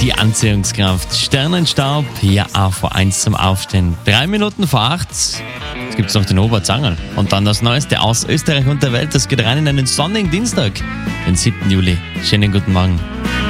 Die Anziehungskraft. Sternenstaub, hier auch vor 1 zum Aufstehen. 3 Minuten vor 8. Jetzt gibt es noch den Oberzangerl. Und dann das Neueste aus Österreich und der Welt. Das geht rein in einen sonnigen Dienstag, den 7. Juli. Schönen guten Morgen.